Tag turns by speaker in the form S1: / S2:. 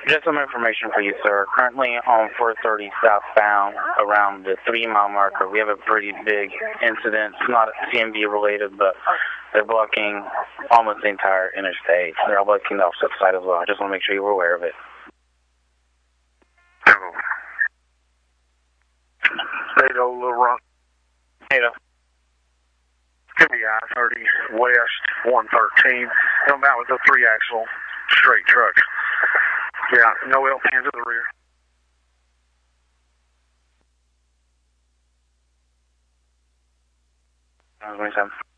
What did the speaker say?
S1: Just some information for you, sir. Currently on 430 southbound around the 3-mile marker, we have a pretty big incident. It's not CMV related, but they're blocking almost the entire interstate. They're all blocking the opposite side as well. I just want to make sure you were aware of it.
S2: Nato, Little Rock.
S1: Nato.
S2: Give me I-30 West 113. Come out with a 3-axle straight truck. Yeah, no L-pans at the rear.
S1: 27.